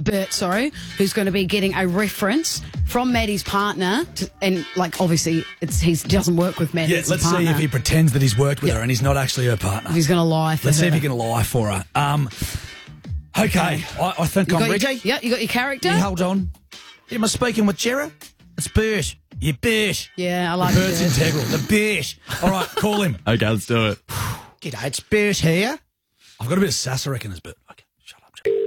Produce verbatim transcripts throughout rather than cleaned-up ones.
Bert, sorry, who's going to be getting a reference from Maddie's partner, to, and like obviously it's he doesn't work with Maddie. Yeah, let's see if he pretends that he's worked with Yep. her and he's not actually her partner. He's going to lie for Let's her. see if he can lie for her. Um, okay, I, I think You I'm got ready. Your, yeah, you got your character? Yeah, hold on. Am I speaking with Jarrah? It's Bert. Yeah, Bert. Yeah, I like the Bert's Bert. integral. The Bert. All right, call him. Okay, let's do it. G'day, it's Bert here. I've got a bit of sass, I reckon, as Bert. Okay, shut up. Shut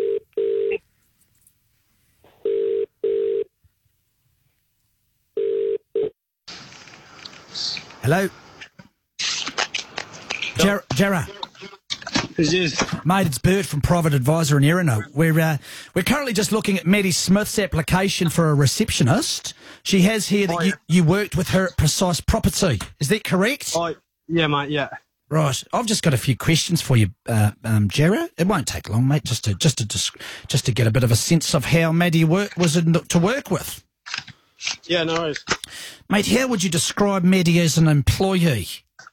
up. Hello? Jar- Jarrah. Who's this? Mate, it's Bert from Private Advisor in Erino. We're uh, we're currently just looking at Maddie Smith's application for a receptionist. She has here that Oh, you, yeah. you worked with her at Precise Property. Is that correct? Oh, yeah, mate, yeah. Right. I've just got a few questions for you, uh, um, Jarrah. It won't take long, mate, just to just to just, just to get a bit of a sense of how Maddie work, was in, to work with. Yeah, no worries. Mate, how would you describe Maddie as an employee?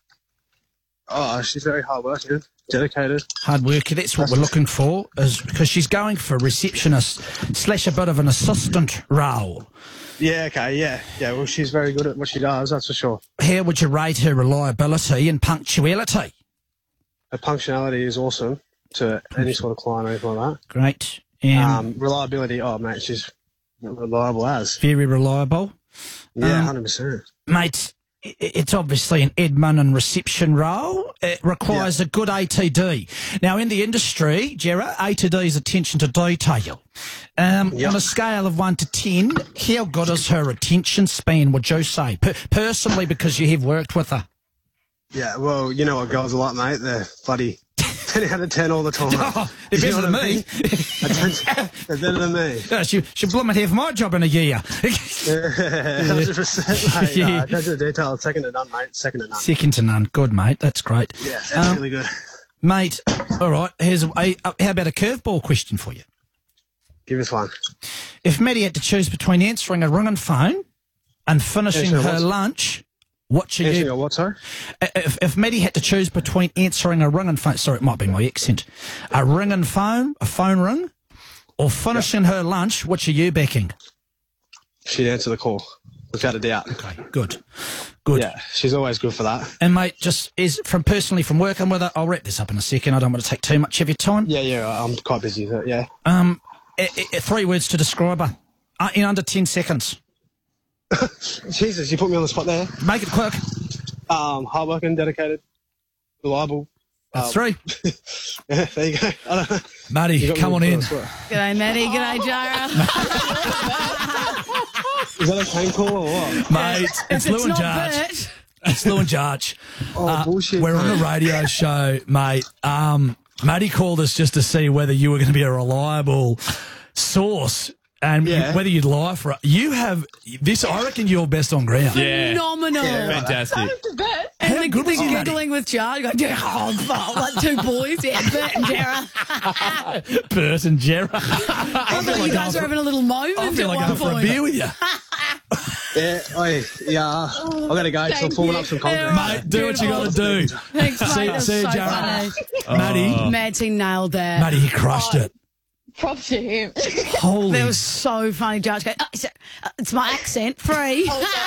Oh, she's very hardworking, dedicated. Hard worker, that's what we're looking for, is because she's going for a receptionist slash a bit of an assistant role. Yeah, okay, yeah. Yeah, well, she's very good at what she does, that's for sure. How would you rate her reliability and punctuality? Her punctuality is awesome to any sort of client or anything like Great. that. And Um, reliability, oh, mate, she's reliable as. very reliable. Yeah, Um, one hundred percent. Mate, i- it's obviously an admin and reception role. It requires Yeah. a good A T D. Now, in the industry, Jarrah, A T D is attention to detail. Um, Yep. On a scale of one to ten, how good is her attention span, would you say? Per- personally, because you have worked with her. Yeah, well, you know what girls are like, mate. They're bloody ten out of ten all the time. Oh, they're You better know than what I me. mean? Attention- They're better than me. Yeah, she, she blooming have my job in a year. one hundred percent, mate. Yeah. Nah, attention to detail, second to none, mate. Second to none. Second to none. Good, mate. That's great. Yeah, that's Um, really good. Mate, all right, here's a, a, how about a curveball question for you? Give us one. If Maddie had to choose between answering a ringing phone and finishing Answering her what? lunch, what should Answering you... a what, sorry? If, if Maddie had to choose between answering a ringing phone... Sorry, it might be my accent. A ringing phone, a phone ring, or finishing her lunch, which are you backing? She'd answer the call, without a doubt. Okay, good. Good. Yeah, she's always good for that. And, mate, just is from personally from working with her, I'll wrap this up in a second. I don't want to take too much of your time. Yeah, yeah, I'm quite busy with it, yeah. Um, i i three words to describe her uh, in under ten seconds. Jesus, you put me on the spot there. Make it quick. Um, hardworking, dedicated, reliable. That's Um, three. Yeah, there you go. I don't know. You Maddie, got me come on put in. the spot. G'day, Maddie. G'day, Jarrah. Is that a phone call or what? Mate, it's, If Lou it's and not Jarge. Bert, It's Lou and Jarge. Oh, bullshit. We're on a radio show, mate. Um, Maddie called us just to see whether you were going to be a reliable source and Yeah. whether you'd lie for it. You have this. I reckon you're best on ground. Yeah. phenomenal. Fantastic. And How the, good the was he, Maddie? giggling with Jarrah, going, yeah, oh, fuck, like two boys, yeah, Bert and Jarrah. Bert and Jarrah. I thought like you guys going were for- having a little moment I feel at like one going for a point. beer with you. Yeah, oi, yeah. I gotta go. So I'm forming up some concrete. Yeah. Mate, do what you got to do. Thanks, mate. See- That was see you, so Jarrah. funny. Maddie, Mads, he nailed that. Maddie, he crushed it. Props to him. Holy. That was so funny. Jarrah going, oh, it's, uh, it's my accent, free.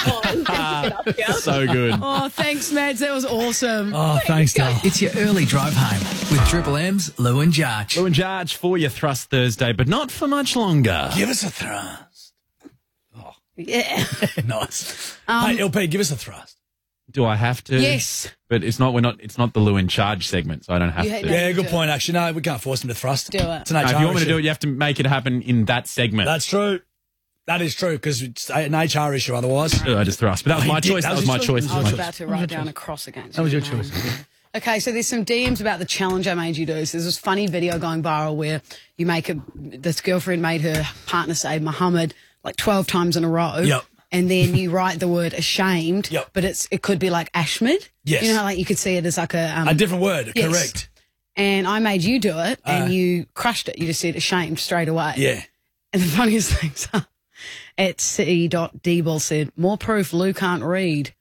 So good. Oh, thanks, Mads. That was awesome. Oh, thanks, Dale. It's your early drive home with Triple M's Lou and Jarge. Lou and Jarge for your Thrust Thursday, but not for much longer. Give us a thrust. Yeah. Nice. Um, hey, L P, give us a thrust. Do I have to? Yes. But it's not. We're not. It's not the Lou in Charge segment, so I don't have You to. hate Yeah, do good it. point, actually. No, we can't force him to thrust. Do it. It's an No, H R if you want me to issue. do it, you have to make it happen in that segment. That's true. That is true, because it's an H R issue otherwise. Uh, I just thrust. But that was Oh, my he did. choice. That That was was my his choice. choice. I was That about to write down a cross against That was you, your choice. mate. Okay, so there's some D Ms about the challenge I made you do. So there's this funny video going viral where you make a, this girlfriend made her partner say Muhammad like twelve times in a row. Yep. And then you write the word ashamed, Yep. but it's it could be like Ashmid. Yes. You know how like you could see it as like a... Um, A different word, yes. correct. And I made you do it, and Uh. you crushed it. You just said ashamed straight away. Yeah. And the funniest things are, at C. Deball said, more proof Lou can't read.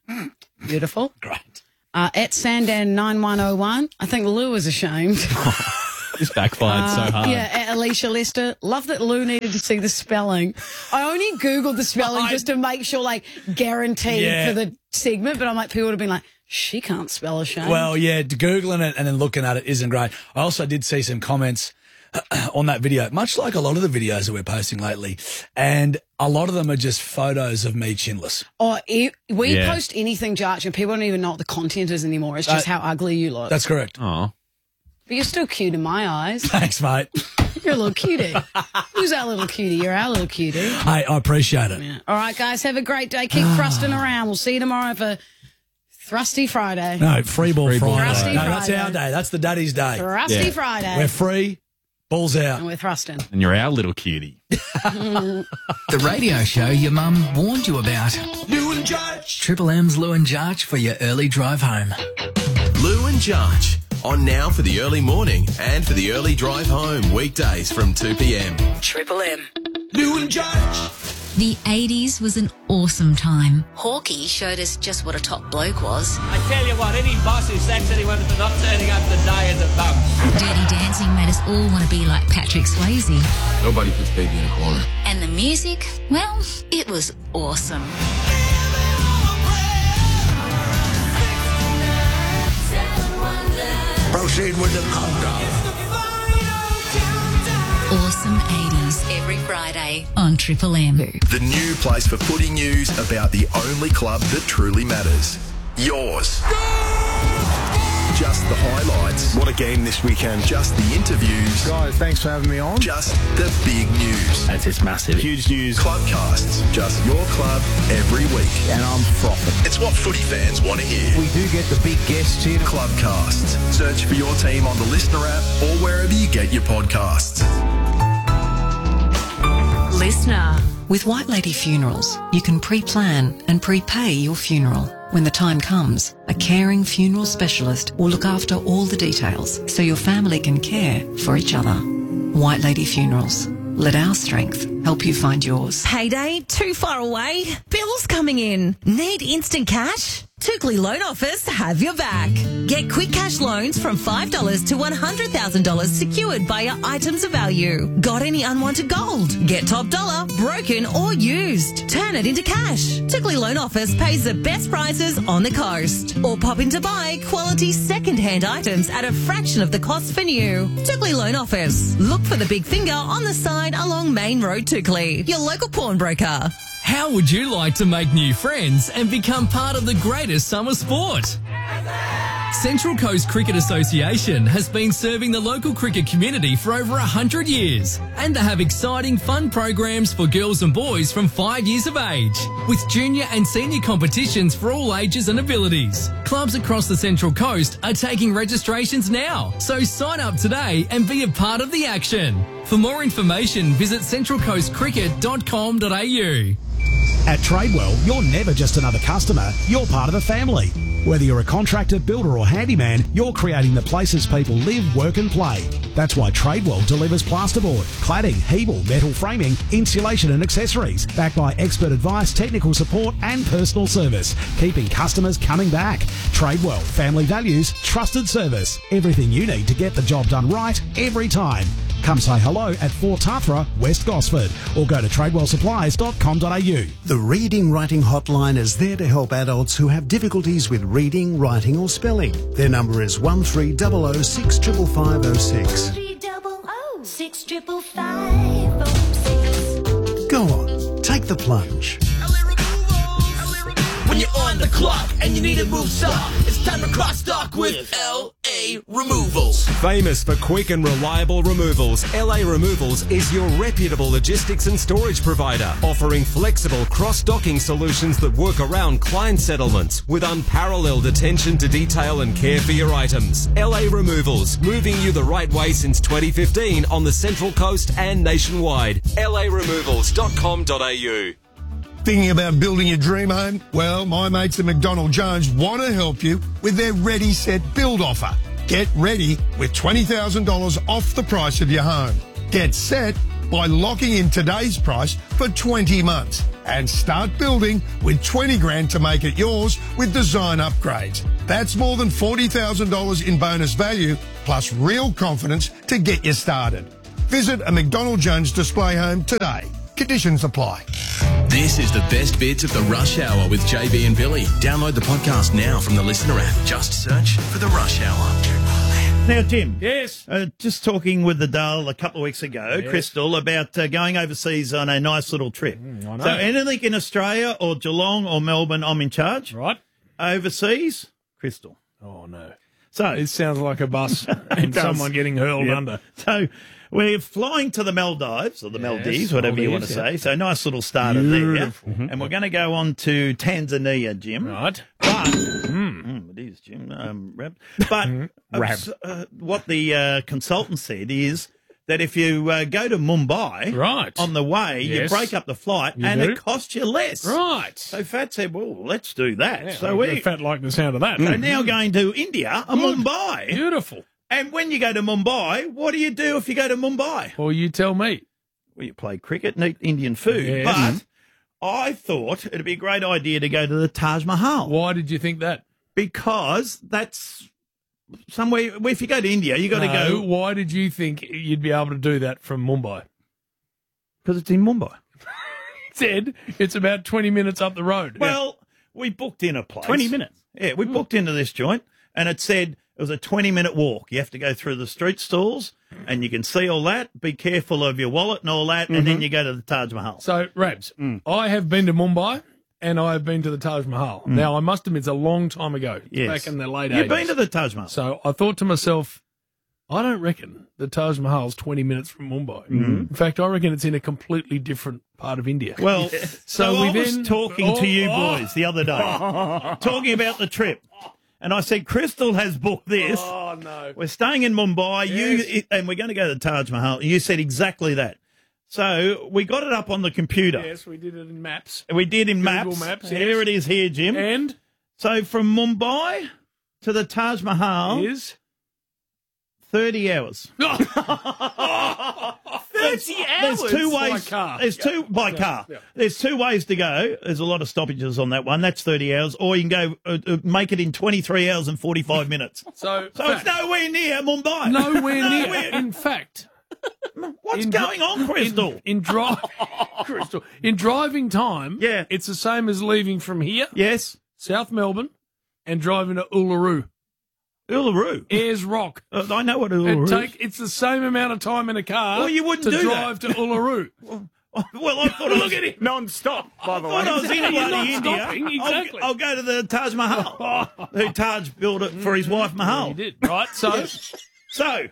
Beautiful. Great. Uh, at Sandan nine one oh one, I think Lou is ashamed. This backfired so hard. Yeah, Alicia Lester. Love that Lou needed to see the spelling. I only Googled the spelling I- just to make sure, like, guaranteed Yeah. for the segment, but I'm like, people would have been like, she can't spell a shame. Well, yeah, Googling it and then looking at it isn't great. I also did see some comments on that video, much like a lot of the videos that we're posting lately, and a lot of them are just photos of me chinless. Oh, e- we Yeah. post anything, Jarch, and people don't even know what the content is anymore. It's just Uh, how ugly you look. That's correct. Oh. But you're still cute in my eyes. Thanks, mate. You're a little cutie. Who's our little cutie? You're our little cutie. Hey, I appreciate it. Yeah. All right, guys, have a great day. Keep thrusting around. We'll see you tomorrow for Thrusty Friday. No, free ball Free ball Friday. Friday. No, that's Friday. our day. That's the daddy's day. Thrusty Yeah. Friday. We're free, balls out. and we're thrusting. And you're our little cutie. The radio show your mum warned you about. Lou and Judge. Triple M's Lou and Jarch for your early drive home. Lou and Jarch, on now for the early morning and for the early drive home, weekdays from two p.m. Triple M. Lou and Judge. The eighties was an awesome time. Hawkeye showed us just what a top bloke was. I tell you what, any boss who sacks anyone for not turning up the day is a bum. Dirty Dancing made us all want to be like Patrick Swayze. Nobody puts baby in a corner. And the music, well, it was awesome. Proceed with the countdown. Awesome eighties every Friday on Triple M. The new place for footy news about the only club that truly matters. Yours. Just the highlights. What a game this weekend. Just the interviews. Guys, thanks for having me on. Just the big news. That's just massive. Huge news. Clubcasts. Just your club every week. And I'm frothing. It's what footy fans want to hear. We do get the big guests here. Clubcasts. Search for your team on the Listener app or wherever you get your podcasts. Listener. With White Lady Funerals, you can pre-plan and prepay your funeral. When the time comes, a caring funeral specialist will look after all the details so your family can care for each other. White Lady Funerals. Let our strength help you find yours. Payday too far away? Bills coming in? Need instant cash? Tookley Loan Office have your back. Get quick cash loans from five dollars to one hundred thousand dollars secured by your items of value. Got any unwanted gold? Get top dollar, broken or used. Turn it into cash. Tookley Loan Office pays the best prices on the coast. Or pop in to buy quality second-hand items at a fraction of the cost for new. Tookley Loan Office. Look for the big finger on the side along Main Road, Tookley. Your local pawnbroker. How would you like to make new friends and become part of the greatest summer sport? Central Coast Cricket Association has been serving the local cricket community for over one hundred years, and they have exciting fun programs for girls and boys from five years of age, with junior and senior competitions for all ages and abilities. Clubs across the Central Coast are taking registrations now, so sign up today and be a part of the action. For more information, visit central coast cricket dot com dot a u. At Tradewell, you're never just another customer, you're part of the family. Whether you're a contractor, builder or handyman, you're creating the places people live, work and play. That's why Tradewell delivers plasterboard, cladding, Hebel, metal framing, insulation and accessories, backed by expert advice, technical support and personal service, keeping customers coming back. Tradewell, family values, trusted service. Everything you need to get the job done right every time. Come say hello at Fort Tathra, West Gosford, or go to tradewell supplies dot com dot a u. The Reading Writing Hotline is there to help adults who have difficulties with reading, writing or spelling. Their number is one three zero zero six five five zero six. Go on, take the plunge. When you're on the clock and you need to move stock, it's time to cross stock with L A Removals. Famous for quick and reliable removals, L A Removals is your reputable logistics and storage provider, offering flexible cross-docking solutions that work around client settlements with unparalleled attention to detail and care for your items. L A Removals, moving you the right way since twenty fifteen on the Central Coast and nationwide. L A removals dot com dot a u. Thinking about building your dream home? Well, my mates at McDonald Jones want to help you with their Ready Set Build offer. Get ready with twenty thousand dollars off the price of your home. Get set by locking in today's price for twenty months and start building with twenty grand to make it yours with design upgrades. That's more than forty thousand dollars in bonus value plus real confidence to get you started. Visit a McDonald Jones display home today. Conditions apply. This is the best bits of the Rush Hour with J B and Billy. Download the podcast now from the Listener app. Just search for the Rush Hour. Now, Tim. Yes. Uh, just talking with the Dale a couple of weeks ago, Yes. Crystal, about uh, going overseas on a nice little trip. Mm, I know. So anything in Australia or Geelong or Melbourne, I'm in charge. Right. Overseas, Crystal. Oh, no. So It sounds like a bus and does. someone getting hurled Yep. under. So we're flying to the Maldives, or the Yes, Maldives, whatever you want to Maldives, say. yeah. So nice little starter Beautiful. there. And we're going to go on to Tanzania, Jim. Right. But, mm, it is, Jim, um, rap. But Rap. uh, uh, what the uh, consultant said is that if you uh, go to Mumbai Right. on the way, Yes. you break up the flight You and do. it costs you less. Right. So Fat said, well, let's do that. Yeah, so I we felt like the sound of that. are now going to India, uh, Good. Mumbai. Beautiful. And when you go to Mumbai, what do you do if you go to Mumbai? Well, you tell me. Well, you play cricket and eat Indian food. Yes. But I thought it'd be a great idea to go to the Taj Mahal. Why did you think that? Because that's somewhere, well, if you go to India, you got to No, go. Why did you think you'd be able to do that from Mumbai? Because it's in Mumbai. Said it's about twenty minutes up the road. Well, we booked in a place. twenty minutes. Yeah, we booked into this joint, and it said it was a twenty-minute walk. You have to go through the street stalls, and you can see all that. Be careful of your wallet and all that, and then you go to the Taj Mahal. So, Rabs, I have been to Mumbai and I have been to the Taj Mahal. Now, I must admit, it's a long time ago. It's Yes. back in the late You've eighties. been to the Taj Mahal. So I thought to myself, I don't reckon the Taj Mahal's twenty minutes from Mumbai. In fact, I reckon it's in a completely different part of India. Well, so, so we I was then talking Oh, to you oh. boys the other day, talking about the trip, and I said, Crystal has booked this. Oh no! We're staying in Mumbai, Yes. you and we're going to go to the Taj Mahal. And you said exactly that. So we got it up on the computer. Yes, we did it in maps. We did in Google maps. Maps, Here yes. it is here, Jim. And So from Mumbai to the Taj Mahal is thirty hours. thirty There's two ways. by car. There's two by car. yeah. There's two ways to go. There's a lot of stoppages on that one. That's thirty hours, or you can go uh, uh, make it in twenty-three hours and forty-five minutes. So, So it's nowhere near Mumbai. nowhere near. Nowhere. In fact, What's in going dri- on, Crystal? In, in drive, Crystal, in driving time, Yeah. it's the same as leaving from here, Yes, South Melbourne, and driving to Uluru, Uluru. Ayers Rock. Uh, I know what It Uluru take it's the same amount of time in a car. Well, you wouldn't to do drive to Uluru. is. Well, I thought I was, Look at it. Non-stop, by the I thought I was in Exactly, you're bloody not India. stopping, I'll- exactly. I'll, go to the Taj Mahal. Who Taj built it for his wife Mahal. He did right. So So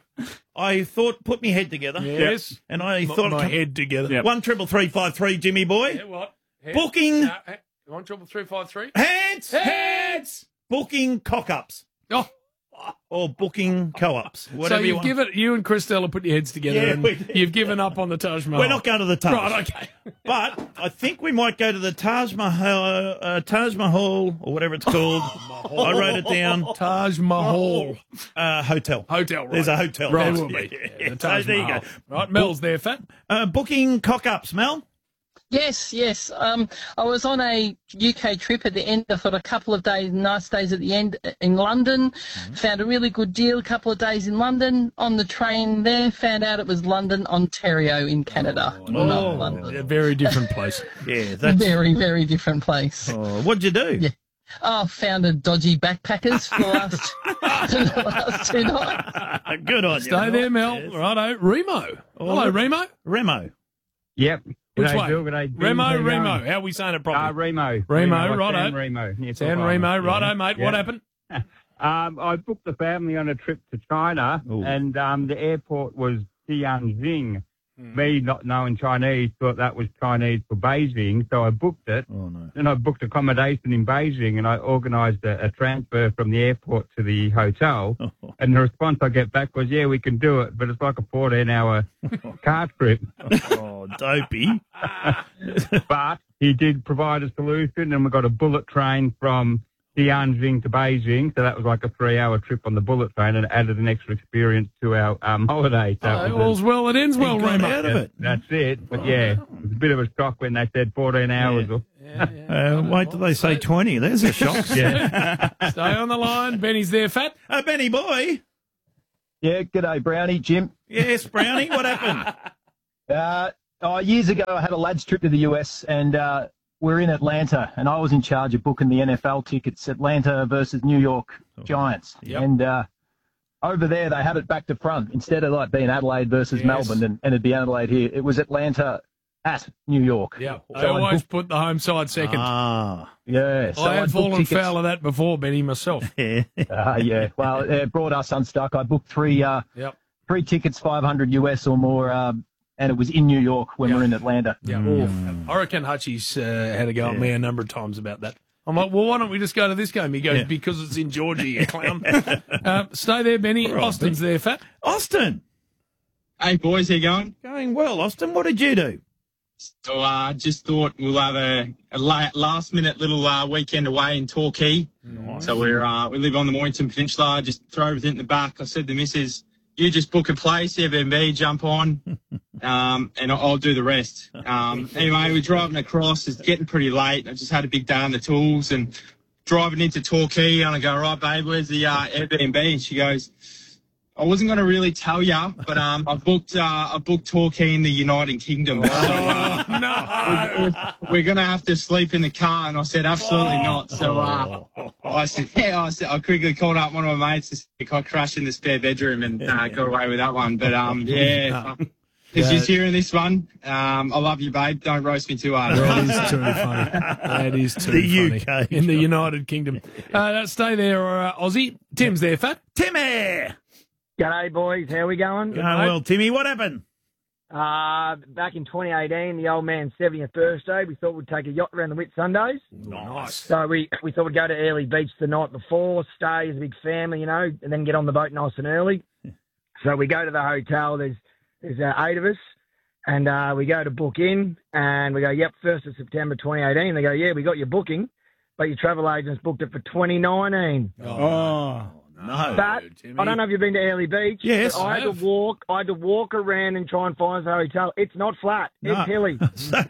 I thought, put my head together. yes, And I Put thought, my head together. Yep. one triple three five three, Jimmy boy. Yeah, what? Head. Booking Uh, uh, one triple three five three. hands, Heads. booking cock-ups Oh, or booking co-ops, so whatever you you've want. given you and Christella put your heads together, Yeah, and we did. you've given up on the Taj Mahal. We're not going to the Taj. Right, okay. But I think we might go to the Taj Mahal, uh, Taj Mahal, or whatever it's called. I wrote it down. Taj Mahal Uh, hotel. Hotel. Right. There's a hotel. Right, Yes, will yeah, be. yeah, Yeah, yeah. the Taj So there you Mahal. go. Right, Mel's there, Fat. Uh, booking cock-ups, Mel. Yes, yes. Um, I was on a U K trip at the end. I thought a couple of days, nice days at the end in London. Mm-hmm. Found a really good deal. A couple of days in London. On the train there, found out it was London, Ontario in Canada, Oh, not London. A very different place. Yeah, that's. Very, very different place. Oh, what'd you do? Yeah. Oh, found a dodgy backpackers for the last, for the last two nights. Good on you. Stay there, Mel. Yes. Righto. Remo. Hello, Remo. Remo. Yep. Which G'day, way? Bill. G'day, Jim. Remo, How you Remo. going? How are we saying it Uh, properly? Remo. Remo, like righto. San Remo. near San Port Remo. Island. Righto, Yeah. mate. Yeah. What happened? Um, I booked the family on a trip to China, Ooh. and um, the airport was Tianjin. Me, not knowing Chinese, thought that was Chinese for Beijing, so I booked it. Oh, no. Then I booked accommodation in Beijing, and I organised a, a transfer from the airport to the hotel. And the response I get back was, yeah, we can do it, but it's like a fourteen-hour car trip. Oh, dopey. But he did provide a solution, and we got a bullet train from Tianjin to Beijing, so that was like a three-hour trip on the bullet train, and it added an extra experience to our um, holiday. So Uh, it was all's well that ends well, He got Remo. out of it. That's it. But yeah, it was a bit of a shock when they said fourteen hours. Or, Uh, wait till they say twenty. There's a shock. yeah. Stay on the line. Benny's there, Fat. Uh, Benny boy. Yeah, g'day, Brownie, Jim. Yes, Brownie, what happened? Uh, oh, years ago, I had a lads trip to the U S, and uh, we're in Atlanta, and I was in charge of booking the N F L tickets, Atlanta versus New York Giants. Yep. And uh, over there, they had it back to front. Instead of like being Adelaide versus Yes. Melbourne, and, and it'd be Adelaide here, it was Atlanta at New York. Yeah, So I I always booked- put the home side second. Ah. Yeah. So I have booked fallen tickets- foul of that before, Benny, myself. Ah, yeah. Well, it brought us unstuck. I booked three uh, Yep. three tickets, five hundred U S or more, um, and it was in New York when we're in Atlanta. Yeah. Oof. I reckon Hutchie's uh, had a go at me a number of times about that. I'm like, well, why don't we just go to this game? He goes, Yeah. because it's in Georgia, you clown. uh, stay there, Benny. Right, Austin's there, Fat. Austin. Hey, boys, how you going? Going well, Austin. What did you do? So I uh, just thought we'll have a, a la- last-minute little uh, weekend away in Torquay. Nice. So we're uh, we live on the Mornington Peninsula. Just throw everything in the back. I said to Missus, you just book a place, Airbnb, jump on, um, and I'll, I'll do the rest. Um, anyway, we're driving across. It's getting pretty late. I just had a big day on the tools and driving into Torquay. And I go, right, babe, where's the uh, Airbnb? And she goes, I wasn't going to really tell you, but um, I booked uh, I booked Torquay in the United Kingdom. So, uh, no. we're going to have to sleep in the car. And I said, absolutely not. So uh, I said, yeah, I said, I quickly called up one of my mates to see if I crashed in the spare bedroom and uh, got away with that one. But um, yeah, because you're hearing this one, um, I love you, babe. Don't roast me too hard. That is too funny. That is too The funny. U K. In the United Kingdom. Uh, stay there, uh, Aussie. Tim's there, Fat. Timmy. G'day, boys. How we going? Going well, Timmy. What happened? Uh, back in twenty eighteen, the old man's seventieth birthday, we thought we'd take a yacht around the Whitsundays. Nice. So we, we thought we'd go to Early Beach the night before, stay as a big family, you know, and then get on the boat nice and early. So we go to the hotel. There's there's uh, eight of us, and uh, we go to book in, and we go, yep, first of September twenty eighteen. They go, yeah, we got your booking, but your travel agent's booked it for twenty nineteen. Oh, no. But I don't know if you've been to Early Beach. Yes, but I, I had have. to walk. I had to walk around and try and find the hotel. It's not flat. No. It's hilly.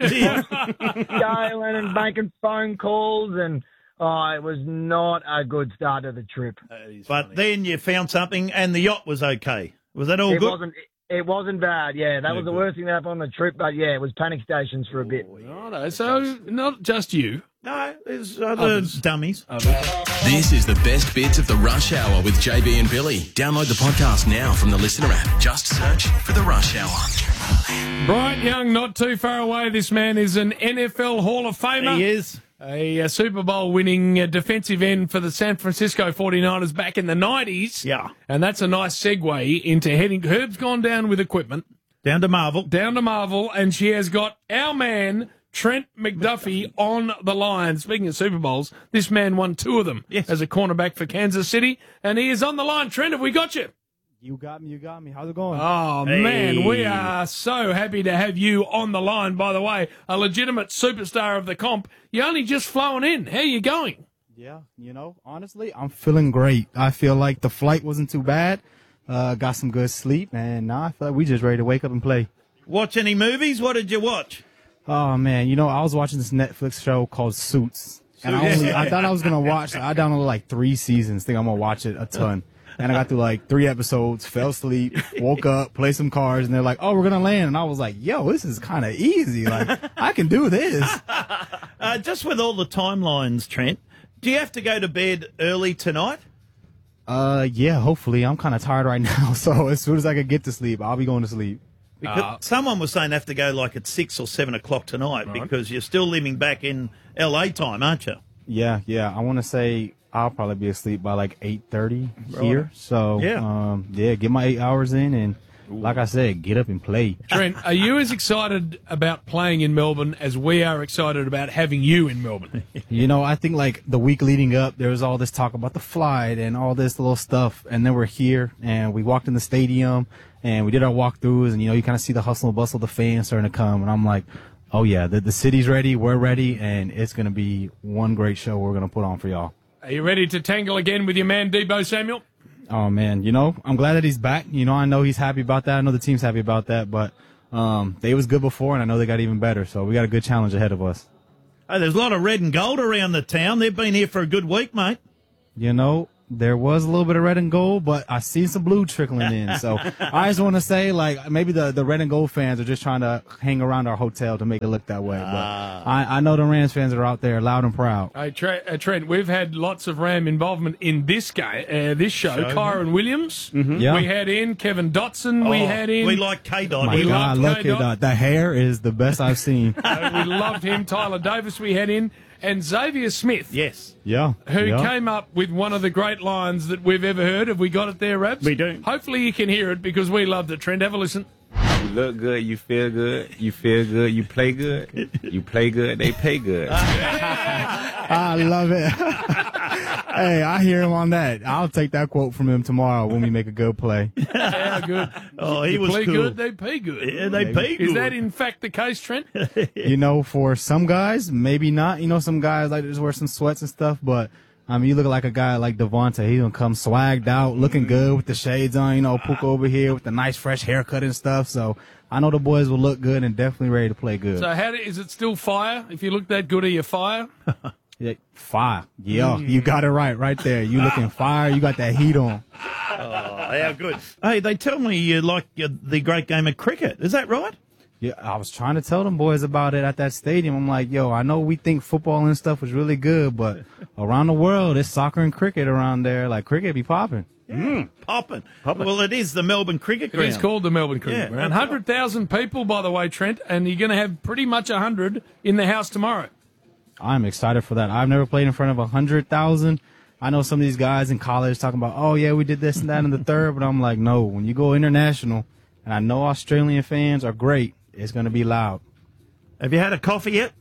Scaling and making phone calls, and oh, it was not a good start to the trip. But then you found something, and the yacht was okay. Was that all it good? wasn't. It wasn't bad. Yeah, that Yeah, was the good. worst thing that happened on the trip. But yeah, it was panic stations for a bit. Righto. So not just you. No, there's other Others. dummies. This is the best bits of the Rush Hour with J B and Billy. Download the podcast now from the Listener app. Just search for the Rush Hour. Bryant Young, not too far away. This man is an N F L Hall of Famer. He is. A, uh Super Bowl winning uh, defensive end for the San Francisco forty-niners back in the nineties. Yeah. And that's a nice segue into heading. Herb's gone down with equipment. Down to Marvel. Down to Marvel, and she has got our man, Trent McDuffie, on the line. Speaking of Super Bowls, this man won two of them Yes. as a cornerback for Kansas City, and he is on the line. Trent, have we got you? You got me, you got me. How's it going? Oh, Hey. man, we are so happy to have you on the line, by the way. A legitimate superstar of the comp. You're only just flowing in. How are you going? Yeah, you know, honestly, I'm feeling great. I feel like the flight wasn't too bad. Uh, got some good sleep, and now I feel like we just ready to wake up and play. Watch any movies? What did you watch? Oh, man, you know, I was watching this Netflix show called Suits. And I, only, I thought I was going to watch, I downloaded like three seasons, think I'm going to watch it a ton. And I got through like three episodes, fell asleep, woke up, played some cards, and they're like, oh, we're going to land. And I was like, yo, this is kind of easy. Like, I can do this. Uh, just with all the timelines, Trent, do you have to go to bed early tonight? Uh, yeah, hopefully. I'm kind of tired right now. So as soon as I can get to sleep, I'll be going to sleep. Because Uh, someone was saying they have to go like at six or seven o'clock tonight because you're still living back in L A time, aren't you? Yeah, yeah. I want to say I'll probably be asleep by like eight thirty here. So, Yeah. um, yeah, get my eight hours in and, like I said, get up and play. Trent, are you as excited about playing in Melbourne as we are excited about having you in Melbourne? You know, I think like the week leading up, there was all this talk about the flight and all this little stuff. And then we're here and we walked in the stadium and we did our walkthroughs and, you know, you kind of see the hustle and bustle of the fans starting to come. And I'm like, oh, yeah, the, the city's ready. We're ready. And it's going to be one great show we're going to put on for y'all. Are you ready to tangle again with your man, Debo Samuel? Oh, man, you know, I'm glad that he's back. You know, I know he's happy about that. I know the team's happy about that. But um, they was good before, and I know they got even better. So we got a good challenge ahead of us. Oh, there's a lot of red and gold around the town. They've been here for a good week, mate. You know, there was a little bit of red and gold, but I see some blue trickling in. So I just want to say, like, maybe the, the red and gold fans are just trying to hang around our hotel to make it look that way. But I, I know the Rams fans are out there loud and proud. Hey, Trent, uh, Trent, we've had lots of Ram involvement in this game, uh, this show. Show, Kyron Williams, Mhm. Yeah. we had in Kevin Dotson. we Oh, had in. we like K-Dot. My We God, loved look at K-Dot. that. The hair is the best I've seen. Uh, we loved him. Tyler Davis, we had in, and Xavier Smith. Yes. Yeah. Who yeah. came up with one of the great lines that we've ever heard? Have we got it there, Rabs? We do. Hopefully you can hear it because we loved it. Trent, have a listen. You look good, you feel good, you feel good, you play good, you play good, they pay good. I love it. Hey, I hear him on that. I'll take that quote from him tomorrow when we make a good play. Yeah, good. Oh, he you was play cool. good, they pay good. Yeah, they pay Is good. that in fact the case, Trent? You know, for some guys, maybe not. You know, some guys like to just wear some sweats and stuff, but I mean, you look like a guy like Devontae. He's gonna come swagged out, looking good with the shades on, you know, Puka over here with the nice fresh haircut and stuff. So I know the boys will look good and definitely ready to play good. So how do, is it still fire? If you look that good, are you fire? Yeah, fire. Yeah, Mm. you got it right, right there. You looking fire. You got that heat on. Oh, how good. Hey, they tell me you like uh, the great game of cricket. Is that right? Yeah, I was trying to tell them boys about it at that stadium. I'm like, yo, I know we think football and stuff was really good, but around the world, it's soccer and cricket around there. Like, cricket be popping. Mm, popping. Well, it is the Melbourne Cricket It Ground. is called the Melbourne Cricket Yeah, Ground. that's one hundred thousand people, by the way, Trent, and you're going to have pretty much one hundred in the house tomorrow. I'm excited for that. I've never played in front of one hundred thousand. I know some of these guys in college talking about, oh, yeah, we did this and that in the third, but I'm like, no, when you go international, and I know Australian fans are great, it's going to be loud. Have you had a coffee yet?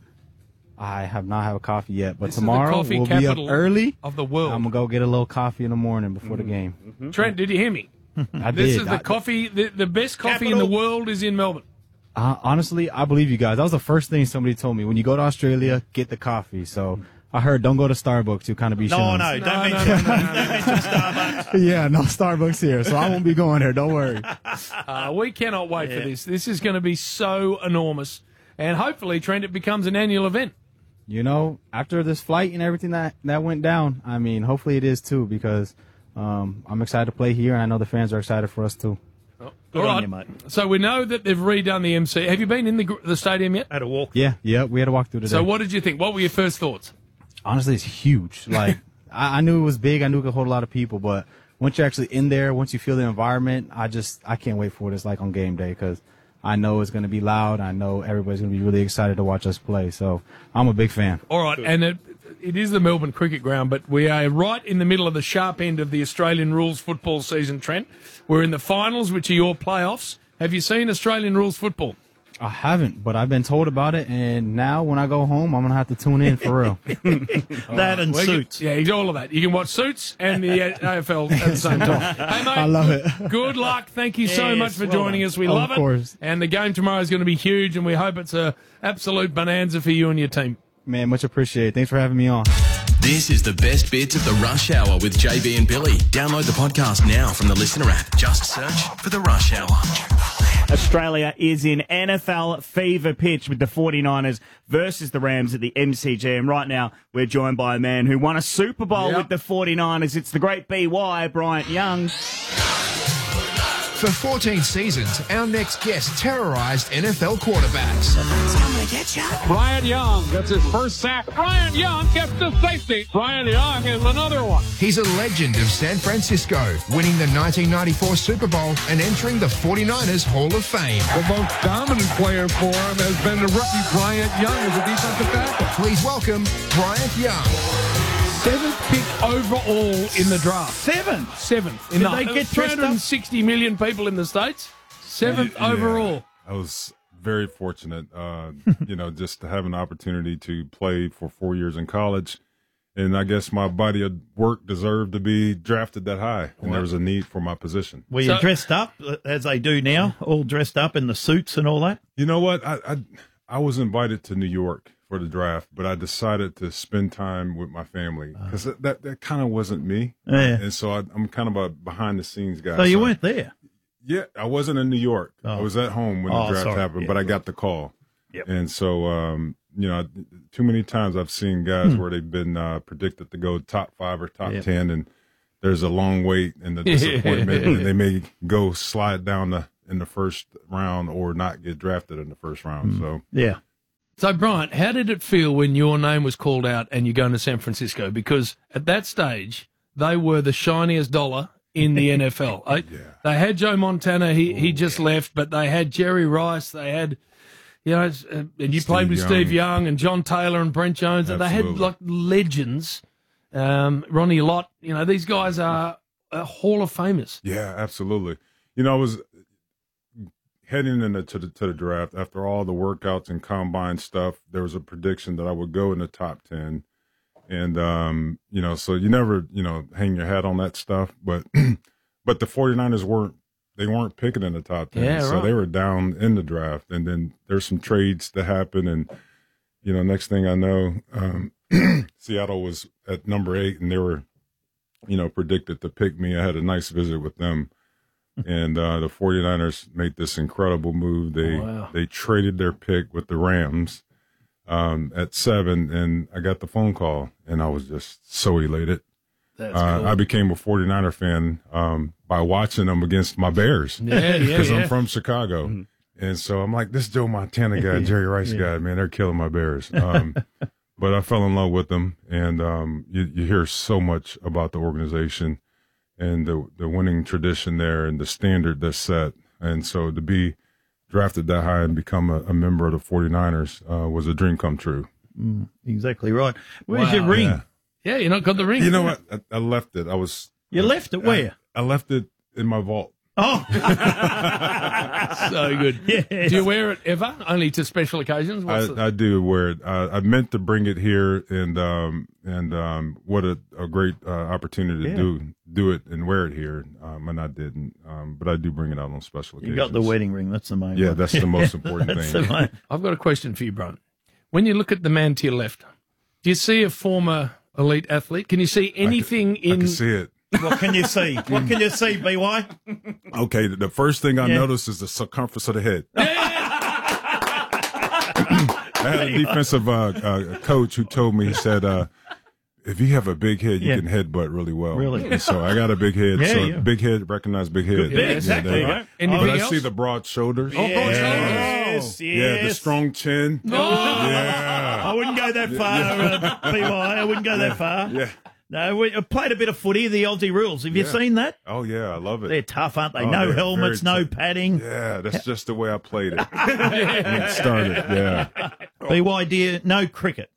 I have not had a coffee yet, but This is the tomorrow coffee we'll be up capital early. of the world. I'm going to go get a little coffee in the morning before the game. Trent, did you hear me? I This did. is the I- coffee, the, the best coffee in Capital. the world is in Melbourne. Uh, honestly, I believe you guys. That was the first thing somebody told me. When you go to Australia, get the coffee. So I heard don't go to Starbucks. You kind of be No, shown. no, don't No, mention, no, no, don't mention Starbucks. Yeah, no Starbucks here. So I won't be going there. Don't worry. Uh, we cannot wait Yeah. for this. This is going to be so enormous. And hopefully, Trent, it becomes an annual event. You know, after this flight and everything that, that went down, I mean, hopefully it is too because um, I'm excited to play here and I know the fans are excited for us too. Good All on right. you, mate. So we know that they've redone the M C. Have you been in the gr- the stadium yet? Had a walk. Yeah, yeah, we had to walk through today. So what did you think? What were your first thoughts? Honestly, it's huge. Like, I, I knew it was big. I knew it could hold a lot of people, but once you're actually in there, once you feel the environment, I just, I can't wait for what it's like on game day because I know it's going to be loud. I know everybody's going to be really excited to watch us play. So I'm a big fan. All right, and it, it is the Melbourne Cricket Ground, but we are right in the middle of the sharp end of the Australian rules football season, Trent. We're in the finals, which are your playoffs. Have you seen Australian rules football? I haven't, but I've been told about it, and now when I go home, I'm going to have to tune in for real. That and We can- Suits. yeah, all of that. You can watch Suits and the A F L at the same time. Hey, mate, I love it. good luck. Thank you so Yes, much for well joining done. us. We Of love course. it. And the game tomorrow is going to be huge, and we hope it's a absolute bonanza for you and your team. Man, much appreciated. Thanks for having me on. This is the best bits of the Rush Hour with J B and Billy. Download the podcast now from the Listener app. Just search for the Rush Hour. Australia is in N F L fever pitch with the forty-niners versus the Rams at the M C G. And right now, we're joined by a man who won a Super Bowl Yep. with the forty-niners. It's the great B Y, Bryant Young. For fourteen seasons, our next guest terrorized N F L quarterbacks. Bryant Young gets his first sack. Bryant Young gets the safety. Bryant Young is another one. He's a legend of San Francisco, winning the nineteen ninety-four Super Bowl and entering the forty-niners Hall of Fame. The most dominant player for him has been the rookie Bryant Young as a defensive tackle. Please welcome Bryant Young. Seventh pick overall in the draft. Seventh? Seventh. In Did the, they get dressed up? three hundred sixty million people in the States. Seventh Yeah, overall. I was very fortunate, uh, you know, just to have an opportunity to play for four years in college. And I guess my body of work deserved to be drafted that high, and there was a need for my position. Were you dressed up uh, as they do now, all dressed up in the suits and all that? You know what? I, I I was invited to New York for the draft, but I decided to spend time with my family because that, that, that kind of wasn't me. Yeah. And so I, I'm kind of a behind the scenes guy. So you weren't there? Yeah, I wasn't in New York. I was at home when Oh, the draft sorry. happened, Yeah. but I got the call. Yep. And so, um, you know, too many times I've seen guys Hmm. where they've been uh, predicted to go top five or top Yep. ten, and there's a long wait and the disappointment, and they may go slide down the in the first round or not get drafted in the first round. Mm. So yeah. So, Brian, how did it feel when your name was called out and you're going to San Francisco? Because at that stage, they were the shiniest dollar in the N F L. I, They had Joe Montana. He he just left, but they had Jerry Rice. They had, you know, uh, and you Steve played with Young. Steve Young and John Taylor and Brent Jones. And they had Absolutely. like legends. Um, Ronnie Lott. You know, these guys are uh, Hall of Famers. yeah, absolutely. You know, I was heading into to the, to the draft after all the workouts and combine stuff. There was a prediction that I would go in the top ten. And, um, you know, so you never, you know, hang your hat on that stuff. But but the 49ers weren't, they weren't picking in the top ten. Yeah, so right. they were down in the draft. And then there's some trades that happen. And, you know, next thing I know, um, Seattle was at number eight and they were, you know, predicted to pick me. I had a nice visit with them. And uh, the 49ers made this incredible move. They Oh, wow. they traded their pick with the Rams um, at seven, and I got the phone call, and I was just so elated. That's uh, cool. I became a 49er fan um, by watching them against my Bears. Yeah, yeah, Because yeah. I'm from Chicago. And so I'm like, this Joe Montana guy, Jerry Rice Yeah. guy, man, they're killing my Bears. Um, but I fell in love with them, and um, you, you hear so much about the organization and the the winning tradition there and the standard that's set. And so to be drafted that high and become a, a member of the 49ers uh, was a dream come true. Mm, exactly right. Where's Wow. your ring? Yeah. Yeah, you not got the ring. You know what? I, I left it. I was. You left it where? I, I left it in my vault. Oh, So good. Yes. Do you wear it ever? Only to special occasions? What's the- I, I do wear it. I, I meant to bring it here, and um, and um, what a, a great uh, opportunity to Yeah. do do it and wear it here. Um, and I didn't, um, but I do bring it out on special you occasions. got the wedding ring. That's the main Yeah, one. that's the most important That's thing. the main- I've got a question for you, Brian. When you look at the man to your left, do you see a former elite athlete? Can you see anything I in? can see it. What can you see? What can you see, B Y? Okay, the- the first thing I Yeah. noticed is the circumference of the head. I had a defensive uh, uh, coach who told me, he said, uh, if you have a big head, you Yeah. can headbutt really well. Really? And so I got a big head. Yeah, so yeah. big head, recognize big head. Good, yeah, exactly, they- right. But Anything I else? see the broad shoulders. Oh, broad Yes, yes. Yeah, the strong chin. Yeah. I wouldn't go that far, uh, B Y. I wouldn't go that far. Yeah. No, we I played a bit of footy, the Aussie rules. Have you Yeah. seen that? Oh, yeah, I love it. They're tough, aren't they? Oh, no they're helmets, very no tough. padding. Yeah, that's just the way I played it. When it started, yeah. B Y, dear, no cricket.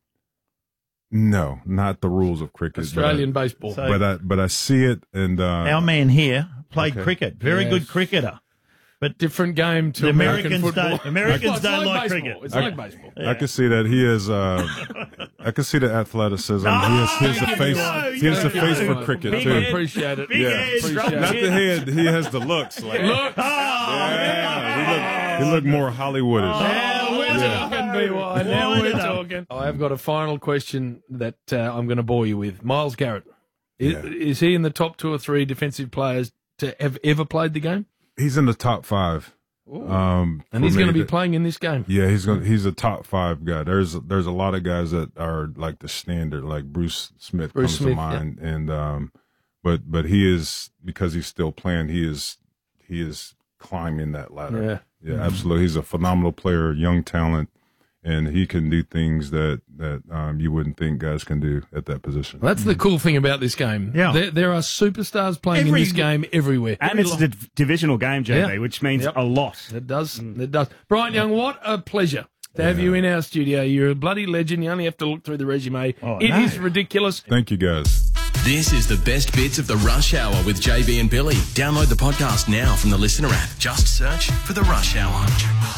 No, not the rules of cricket. but I- Australian baseball. So- But I, but I see it, and uh, Our man here played Okay. cricket. Very Yes. good cricketer. But different game to The American Americans football. don't- Americans It's don't like baseball. cricket. It's I- like baseball. I can see that he is. Uh, I can see the athleticism. he has, he has the you face. go, He has the you face go. for cricket Big too. head. Appreciate it. Big Yeah. head, Appreciate strong it. Not chin. the head. He has the looks. Like, Look. yeah, he look, he look more Hollywoodish. Now we're Yeah. talking, B Y. Now Wind we're it up. talking. I have got a final question that uh, I'm going to bore you with. Miles Garrett. Is, Yeah. is he in the top two or three defensive players to have ever played the game? He's in the top five. Um, And for he's me. going to be playing in this game. Yeah, he's going. He's a top five guy. There's there's a lot of guys that are like the standard, like Bruce Smith Bruce comes Smith, to mind, and um, but but he is, because he's still playing. He is he is climbing that ladder. Yeah. Yeah, absolutely. He's a phenomenal player, young talent, and he can do things that that um, you wouldn't think guys can do at that position. That's the cool thing about this game. Yeah. There, there are superstars playing Every- in this game everywhere. And it's a div- divisional game, J B, Yeah. which means Yep. a lot. It does. It does. Brian Young, what a pleasure to have you in our studio. You're a bloody legend. You only have to look through the resume. Oh, It no. is ridiculous. Thank you, guys. This is the best bits of the Rush Hour with J B and Billy. Download the podcast now from the Listener app. Just search for the Rush Hour.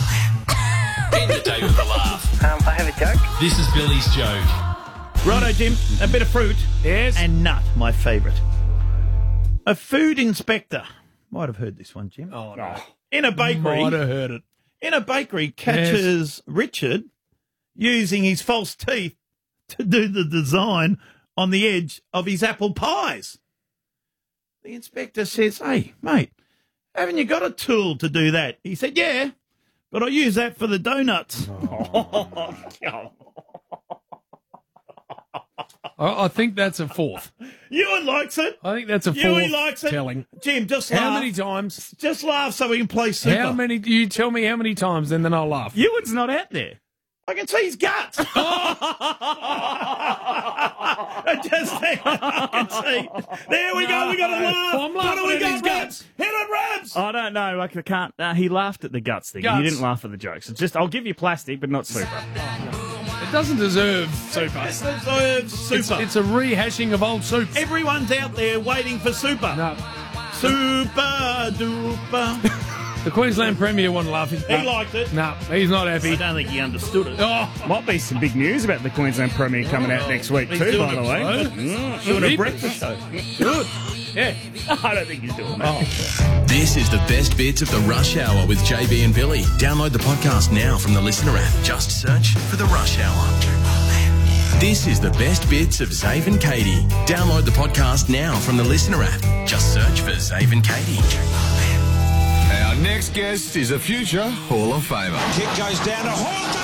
End the day with a laugh. Um, I have a joke. This is Billy's joke. Righto, Jim. A bit of fruit. Yes. And nut, my favourite. A food inspector. Might have heard this one, Jim. Oh, no. In a bakery. Might have heard it. In a bakery, catches Richard using his false teeth to do the design on the edge of his apple pies. The inspector says, "Hey, mate, haven't you got a tool to do that?" He said, "Yeah, but I use that for the donuts." I, I think that's a fourth. Ewan likes it. I think that's a Ewan likes it. telling. Jim, just How laugh. many times? Just laugh so we can play Super. How many? You tell me how many times, and then I'll laugh. Ewan's not out there. I can see his guts. I just think I can see. There we go. We got a laugh. Well, I'm what do laughing we at got, his Rabs? Hit it, Rabs. I don't know. I can't. Uh, he laughed at the guts thing. Guts. He didn't laugh at the jokes. It's just, I'll give you plastic, but not super. It doesn't deserve super. This deserves Super. It's, it's a rehashing of old soup. Everyone's out there waiting for Super. No. Super duper. The Queensland Premier wasn't laughing. He liked it. No, he's not happy. I don't think he understood it. Oh, Might be some big news about the Queensland Premier coming out next week He's too, doing by the a way. show. Mm, Doing a should breakfast show. good. Yeah. I don't think he's doing that. Oh. This is the best bits of the Rush Hour with J B and Billy. Download the podcast now from the Listener app. Just search for the Rush Hour. This is the best bits of Zave and Katie. Download the podcast now from the Listener app. Just search for Zave and Katie. Our next guest is a future Hall of Famer. Kick goes down to Hawkins!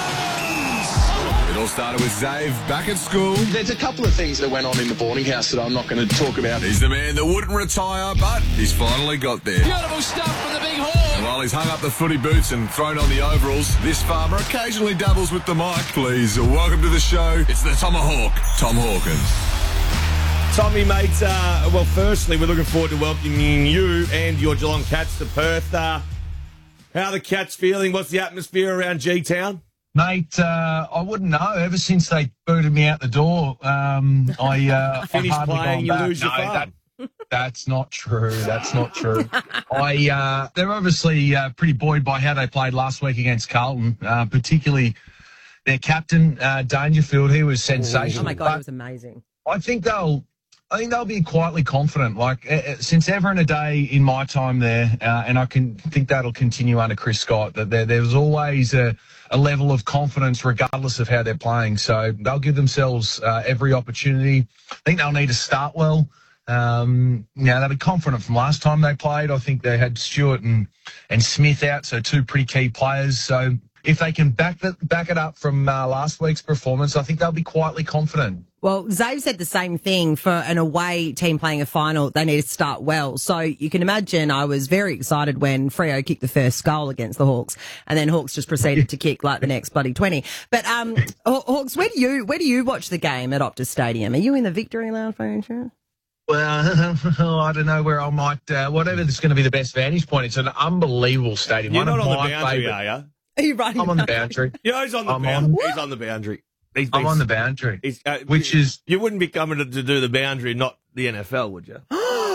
It all started with Zave back at school. There's a couple of things that went on in the boarding house that I'm not going to talk about. He's the man that wouldn't retire, but he's finally got there. Beautiful stuff from the big hall! And while he's hung up the footy boots and thrown on the overalls, this farmer occasionally dabbles with the mic. Please, welcome to the show. It's the Tomahawk, Tom Hawkins. Tommy, mate, uh, well, firstly, we're looking forward to welcoming you and your Geelong Cats to Perth. Uh, how are the Cats feeling? What's the atmosphere around G-Town? Mate, uh, I wouldn't know. Ever since they booted me out the door, um, I uh, Finish I've hardly playing, gone you back. lose your No, farm. that, that's not true. That's not true. I uh, they're obviously uh, pretty buoyed by how they played last week against Carlton, uh, particularly their captain uh, Dangerfield. He was sensational. Oh my God, it was amazing. I think they'll. I think they'll be quietly confident. Like uh, since ever and a day in my time there, uh, and I can think that'll continue under Chris Scott. That there, there's always a, a level of confidence, regardless of how they're playing. So they'll give themselves uh, every opportunity. I think they'll need to start well. Um, now they'll be confident from last time they played. I think they had Stewart and and Smith out, so two pretty key players. So if they can back the, back it up from uh, last week's performance, I think they'll be quietly confident. Well, Zave said the same thing for an away team playing a final. They need to start well. So you can imagine I was very excited when Freo kicked the first goal against the Hawks, and then Hawks just proceeded to kick like the next bloody twenty. But um, Hawks, where do you where do you watch the game at Optus Stadium? Are you in the Victory Lounge by any chance? Well, I don't know where I might, uh, whatever is going to be the best vantage point. It's an unbelievable stadium. You're One not of on the my boundary, favourite- are you? Are you right? I'm on the boundary. Yeah, he's on the I'm boundary. on- He's on the boundary. He's, I'm he's- on the boundary, he's, uh, which you, is... You wouldn't be coming to, to do the boundary, not the N F L, would you?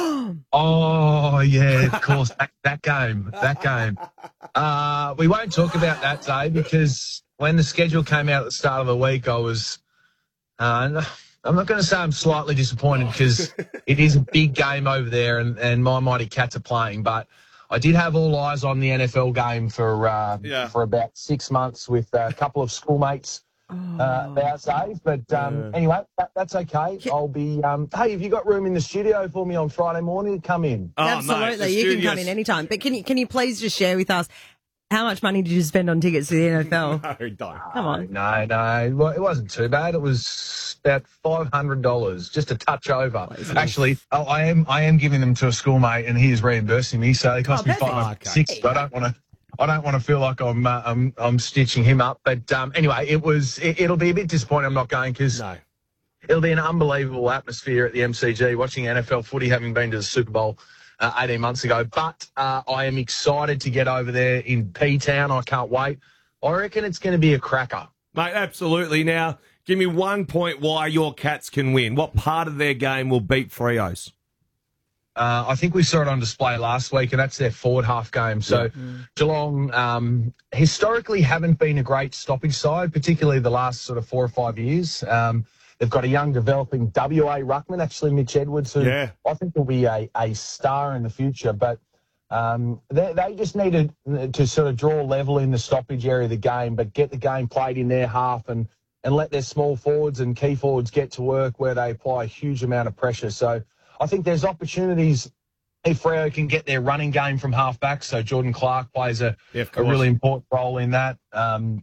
Oh, yeah, of course. that, that game, that game. Uh, we won't talk about that day because when the schedule came out at the start of the week, I was... Uh, I'm not going to say I'm slightly disappointed because it is a big game over there and, and my mighty Cats are playing, but I did have all eyes on the N F L game for uh, Yeah. for about six months with a couple of schoolmates uh, of ours, Dave. But um, Yeah. anyway, that, that's okay. I'll be... Um, hey, have you got room in the studio for me on Friday morning to come in? Oh, Absolutely, you can come in anytime. But can you can you please just share with us how much money did you spend on tickets to the N F L? No, don't. Come on. No, no, well, it wasn't too bad. It was about five hundred dollars, just a touch over. Actually, oh, I am I am giving them to a schoolmate, and he is reimbursing me, so it cost Oh, me perfect. five Okay. six. But I don't want to. I don't want to feel like I'm uh, I'm I'm stitching him up. But um, anyway, it was. It, it'll be a bit disappointing. I'm not going because No. it'll be an unbelievable atmosphere at the M C G watching N F L footy, having been to the Super Bowl uh, eighteen months ago. But uh, I am excited to get over there in P-Town. I can't wait. I reckon it's going to be a cracker. Mate, absolutely. Now, give me one point why your Cats can win. What part of their game will beat Freo's? Uh, I think we saw it on display last week, and that's their forward half game. So Geelong um, historically haven't been a great stoppage side, particularly the last sort of four or five years. Um, they've got a young developing W A ruckman, actually Mitch Edwards, who Yeah. I think will be a, a star in the future. But um, they, they just needed to sort of draw level in the stoppage area of the game, but get the game played in their half and, and let their small forwards and key forwards get to work where they apply a huge amount of pressure. So I think there's opportunities if Freo can get their running game from half back. So Jordan Clark plays a, Yeah, of a course. really important role in that. Um,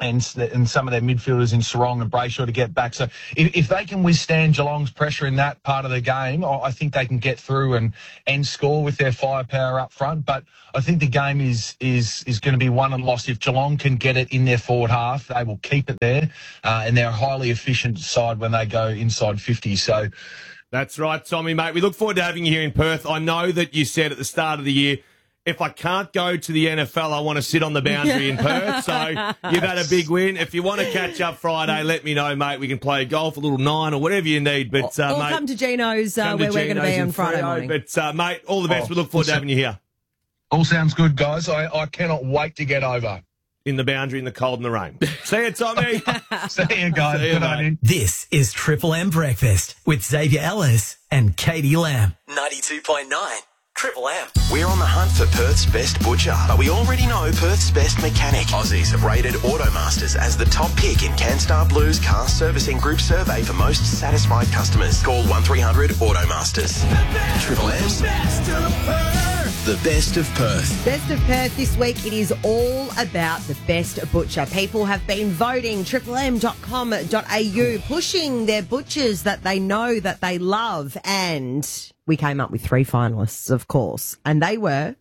and and some of their midfielders in Sarong and Brayshaw to get back. So if, if they can withstand Geelong's pressure in that part of the game, I think they can get through and, and score with their firepower up front. But I think the game is is is going to be won and lost. If Geelong can get it in their forward half, they will keep it there, uh, and they're a highly efficient side when they go inside fifty. So that's right, Tommy, mate. We look forward to having you here in Perth. I know that you said at the start of the year, if I can't go to the N F L, I want to sit on the boundary in Perth. So you've had a big win. If you want to catch up Friday, let me know, mate. We can play golf, a little nine or whatever you need. But uh, or mate, come to Gino's uh, come where to we're going to Gino's be on in Friday Freo. morning. But, uh, mate, all the best. Oh, we look forward to having you here. All sounds good, guys. I, I cannot wait to get over. In the boundary, in the cold and the rain. See you, Tommy. See you, guys. See you, Good mate. on you. This is Triple M Breakfast with Xavier Ellis and Katie Lamb. ninety-two point nine Triple M. We're on the hunt for Perth's best butcher, but we already know Perth's best mechanic. Aussies have rated Automasters as the top pick in CanStar Blue's car servicing group survey for most satisfied customers. Call one three hundred Automasters. Triple M's best of Perth. The best of Perth. Best of Perth this week, it is all about the best butcher. People have been voting, triple m dot com dot a u, pushing their butchers that they know, that they love. And we came up with three finalists, of course. And they were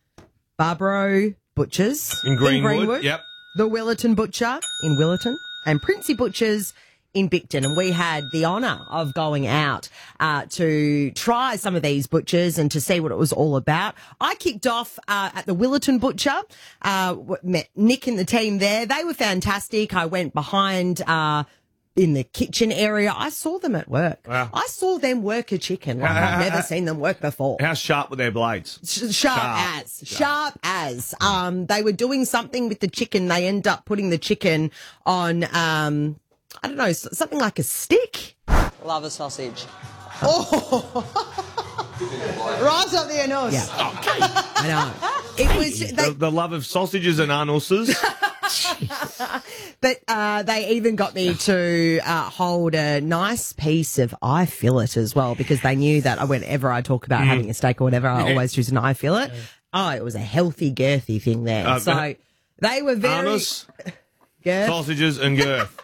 Barbaro Butchers In Greenwood, yep. the Willerton Butcher in Willerton, and Princey Butchers in Bicton. And we had the honour of going out uh, to try some of these butchers and to see what it was all about. I kicked off uh, at the Willerton Butcher, uh, met Nick and the team there. They were fantastic. I went behind uh, in the kitchen area. I saw them at work. Wow. I saw them work a chicken like I've never seen them work before. How sharp were their blades? Sh- Sharp, Sharp. as. Sharp as. Um, they were doing something with the chicken. They end up putting the chicken on, um, I don't know, s- something like a stick. Love a sausage. Oh, rise up there, nose. Yeah. I know. It was, The, they, the love of sausages and anuses. but uh, they even got me to uh, hold a nice piece of eye fillet as well, because they knew that whenever I talk about Mm. having a steak or whatever, I Yeah. always choose an eye fillet. Oh, it was a healthy, girthy thing there. Uh, so they were very Anus, girth. sausages and girth.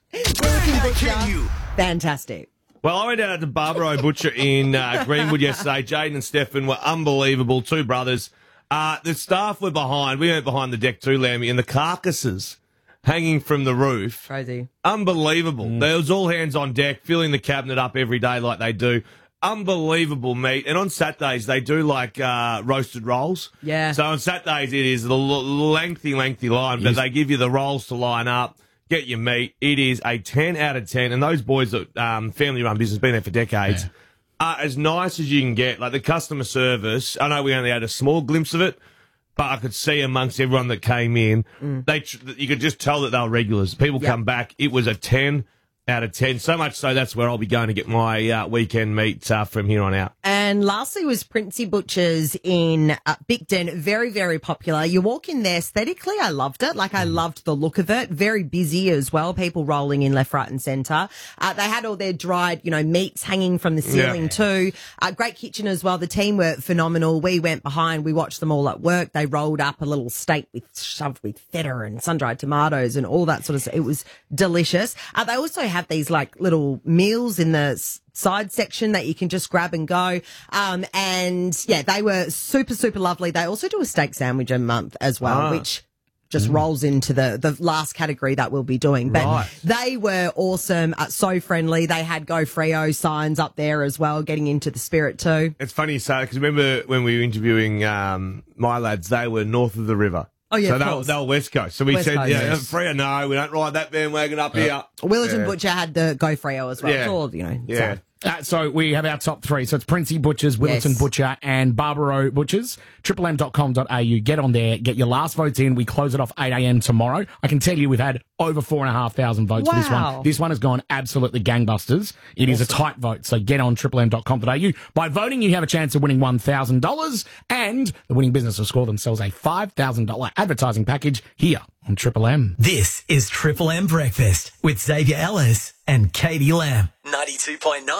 Fantastic. Well, I went out to Barbaro Butcher in uh, Greenwood yesterday. Jaden and Stefan were unbelievable, two brothers. Uh, the staff were behind. We went behind the deck too, Lammy, and the carcasses hanging from the roof. Crazy. Unbelievable. There was all hands on deck, filling the cabinet up every day like they do. Unbelievable meat. And on Saturdays, they do like uh, roasted rolls. Yeah. So on Saturdays, it is the l- lengthy, lengthy line, but they give you the rolls to line up. Get your meat. It is a ten out of ten. And those boys that um, family-run business, been there for decades, Yeah. are as nice as you can get. Like the customer service, I know we only had a small glimpse of it, but I could see amongst everyone that came in, they tr- you could just tell that they were regulars. People come back. It was a ten out of ten. So much so that's where I'll be going to get my uh, weekend meat uh, from here on out. And lastly was Princey Butchers in uh, Bicton. Very, very popular. You walk in there aesthetically, I loved it. Like, I loved the look of it. Very busy as well. People rolling in left, right and centre. Uh, they had all their dried, you know, meats hanging from the ceiling Yeah. too. Uh, great kitchen as well. The team were phenomenal. We went behind. We watched them all at work. They rolled up a little steak with shoved with feta and sun-dried tomatoes and all that sort of stuff. It was delicious. Uh, they also have these like little meals in the s- side section that you can just grab and go. Um, and yeah, they were super, super lovely. They also do a steak sandwich a month as well, Ah. which just rolls into the, the last category that we'll be doing. But Right. they were awesome, uh, so friendly. They had Go Freo signs up there as well, getting into the spirit too. It's funny you say, because remember when we were interviewing um, my lads, they were north of the river. Oh, yeah, So of they, were, course. they were West Coast. So we West said, Coast, yeah, yes. Freo, no, we don't ride that bandwagon up here. Willerton Yeah. Butcher had the Go Freo as well. Yeah. It's all, you know. Yeah. so- Uh, so we have our top three. So it's Princey Butchers, Willerton Yes. Butcher, and Barbaro Butchers. triple m dot com dot a u. Get on there. Get your last votes in. We close it off eight a.m. tomorrow. I can tell you we've had over four and a half thousand votes for this Wow. one. This one has gone absolutely gangbusters. It is a tight vote. So get on triple m dot com dot a u. By voting, you have a chance of winning one thousand dollars, and the winning business will score themselves a five thousand dollars advertising package here on Triple M. This is Triple M Breakfast with Xavier Ellis and Katie Lamb. ninety-two point nine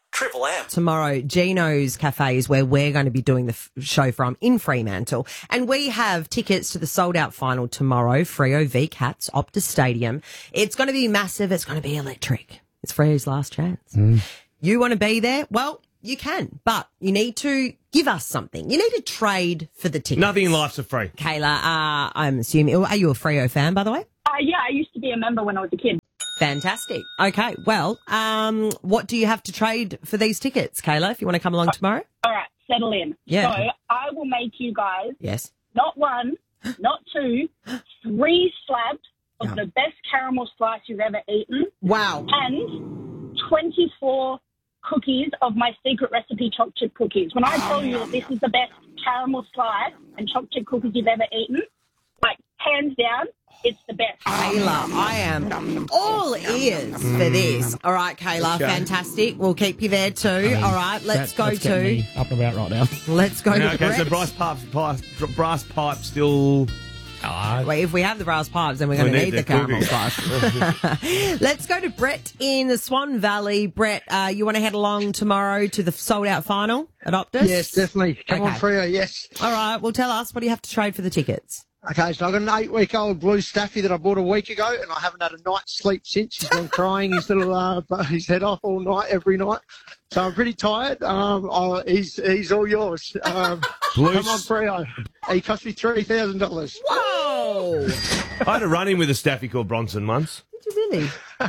Triple M. Tomorrow, Gino's Cafe is where we're going to be doing the f- show from in Fremantle. And we have tickets to the sold-out final tomorrow, Freo v Cats, Optus Stadium. It's going to be massive. It's going to be electric. It's Freo's last chance. Mm. You want to be there? Well, you can, but you need to give us something. You need to trade for the tickets. Nothing in life's a free. Kayla, uh, I'm assuming, are you a Freo fan, by the way? Uh, yeah, I used to be a member when I was a kid. Fantastic. Okay, well, um, what do you have to trade for these tickets, Kayla, if you want to come along tomorrow? All right, settle in. Yeah. So I will make you guys Yes. not one, not two, three slabs of the best caramel slice you've ever eaten. Wow. And twenty-four cookies of my secret recipe chocolate chip cookies. When I tell you that this is the best caramel slice and chocolate chip cookies you've ever eaten, like, hands down, it's the best. Kayla, I am all ears for this. All right, Kayla, Okay. fantastic. We'll keep you there too. I mean, all right, let's that- go that's getting to... me up and about right now. Let's go Yeah, to okay, Brett. so brass pipes, brass, brass pipe still. Wait, if we have the brass pipes, then we're We going to need need the the caramel cookies. slice. Let's go to Brett in the Swan Valley. Brett, uh, you want to head along tomorrow to the sold-out final at Optus? Yes, definitely. Come on, Okay. Freo, yes. All right, well, tell us, what do you have to trade for the tickets? Okay, so I've got an eight-week-old blue staffy that I bought a week ago, and I haven't had a night's sleep since. He's been crying his little uh, his head off all night, every night. So I'm pretty tired. Um, I, he's he's all yours. Um, Blue come on, Freo. He cost me three thousand dollars. Whoa! I had a run in with a staffy called Bronson once. Did you really?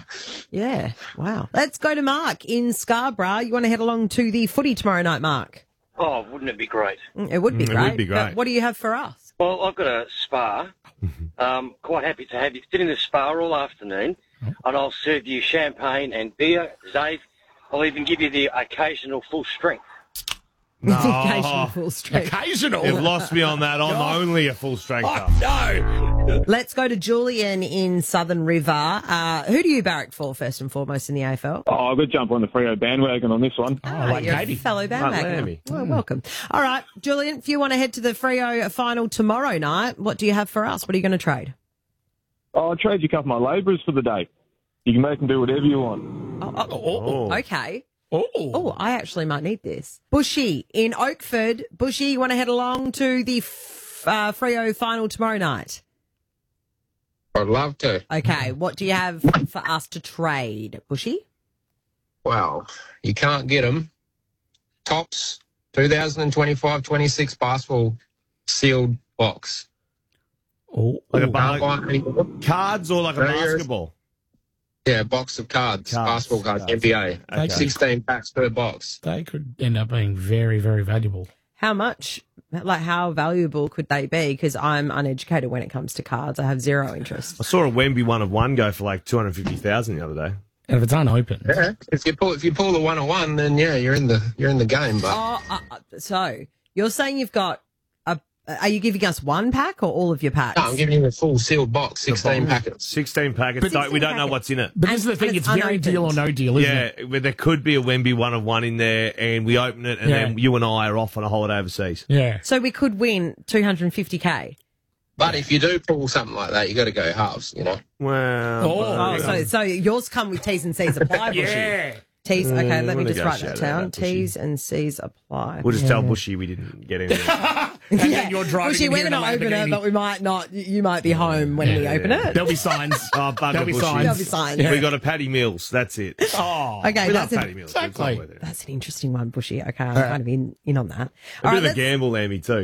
Yeah, wow. Let's go to Mark in Scarborough. You want to head along to the footy tomorrow night, Mark? Oh, wouldn't it be great? Mm, It would be Mm, it great. would be But great. what do you have for us? Well, I've got a spa. Um, quite happy to have you sit in the spa all afternoon, and I'll serve you champagne and beer. Zave, I'll even give you the occasional full strength. No. Occasional full strength. Occasional. You've lost me on that. I'm only a full strength. no. Let's go to Julian in Southern River. Uh, who do you barrack for, first and foremost, in the A F L? Oh, I've got to jump on the Freo bandwagon on this one. Ah, you're a fellow bandwagoner. Well, welcome. All right, Julian, if you want to head to the Freo final tomorrow night, what do you have for us? What are you going to trade? Oh, I'll trade you a couple of my labourers for the day. You can make them do whatever you want. Oh, oh, okay. Oh. oh, I actually might need this. Bushy in Oakford. Bushy, you want to head along to the f- uh, Freo final tomorrow night? I'd love to. Okay, what do you have for us to trade, Bushy? Well, you can't get them. Tops, twenty twenty-five twenty-six basketball sealed box. Oh, like a Can't bar- buy any more. cards or like a Very- basketball? Yeah, box of cards, Cards, basketball cards, cards. N B A. Okay. sixteen packs per box. They could end up being very, very valuable. How much, like how valuable could they be? Because I'm uneducated when it comes to cards. I have zero interest. I saw a Wemby one of one go for like two hundred fifty thousand the other day. And if it's unopened, Yeah, if you pull if you pull the one on one, then yeah, you're in the you're in the game. But Oh, uh, uh, so you're saying you've got a? Are you giving us one pack or all of your packs? no, I'm giving you a full sealed box, sixteen packets. Sixteen packets. But- Don't- we don't know what's in it. but this is the And- thing, and it's it's very unopened. deal or no deal, isn't Yeah, it? but there could be a Wemby one of one in there, and we open it, and Yeah. then you and I are off on a holiday overseas. Yeah. So we could win two hundred fifty k. But if you do pull something like that, you got to go halves. You know. Well, Oh, so so yours come with T's and C's apply. Bushy. Yeah. T's. Okay, Mm, let me we'll just write that negotiate down. that, Bushy. T's and C's apply. we'll just tell Bushy we didn't get anything. And then you're driving Bushy, in we're here in going a to open it, Lamborghini. but we might not. You might be home when we Yeah, open yeah. it. There'll be signs. Oh, bugger There'll be Bushy. signs. There'll be signs. Yeah. We got a Paddy Mills. That's it. Oh. Okay, we that's love a- Paddy Mills. Exactly. It's not worth it. That's an interesting one, Bushy. Okay, I'm right. kind of in, in on that. A All bit right, of a let's, gamble, Lammy, too.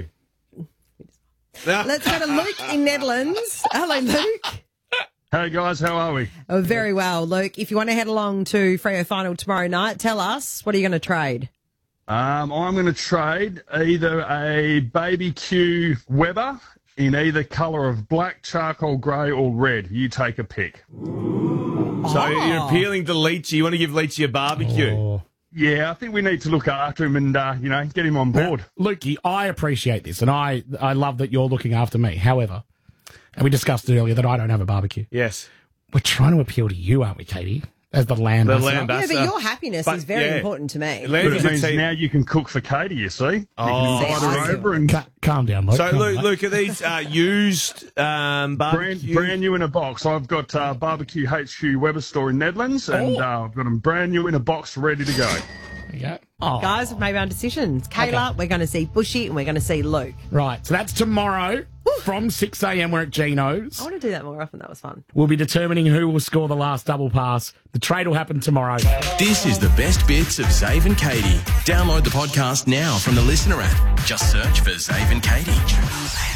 let's go to Luke in Netherlands. Hello, Luke. Hey, guys, how are we? Oh, very well, Luke. If you want to head along to Freo final tomorrow night, tell us, what are you going to trade? Um, I'm going to trade either a Baby Q Weber in either colour of black, charcoal grey or red. You take a pick. So you're appealing to Leachy. You want to give Leachy a barbecue? Oh. Yeah, I think we need to look after him and, uh, you know, get him on board. Lukey, I appreciate this, and I I love that you're looking after me. However, and we discussed earlier that I don't have a barbecue. Yes. We're trying to appeal to you, aren't we, Katie? As the land The ambassador. land Yeah, ambassador. but your happness But, is very yeah. important to me. But Landry's it a means team- now you can cook for Katie, you see? You Oh. can invite See, I her see. over and Ca- calm down, Luke. So, Calm Luke, down. Luke, are these uh, used um, brand, barbecue? brand new in a box. I've got uh, Barbecue H Q Weber store in Netherlands, and Oh. uh, I've got them brand new in a box ready to go. you go. Oh. Guys, we've made our decisions. Kayla, Okay. we're going to see Bushy, and we're going to see Luke. Right, so that's tomorrow from six a.m. We're at Gino's. I want to do that more often. That was fun. We'll be determining who will score the last double pass. The trade will happen tomorrow. This is the best bits of Zave and Katie. Download the podcast now from the Listener app. Just search for Zave and Katie.